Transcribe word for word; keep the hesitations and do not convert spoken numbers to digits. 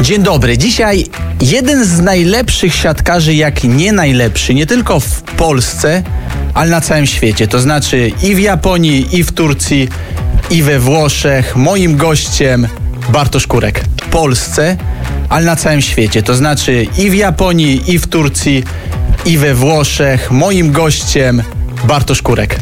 Dzień dobry. Dzisiaj jeden z najlepszych siatkarzy, jak nie najlepszy, nie tylko w Polsce, ale na całym świecie. To znaczy i w Japonii, i w Turcji, i we Włoszech. Moim gościem Bartosz Kurek. W Polsce, ale na całym świecie. To znaczy i w Japonii, i w Turcji, i we Włoszech. Moim gościem Bartosz Kurek.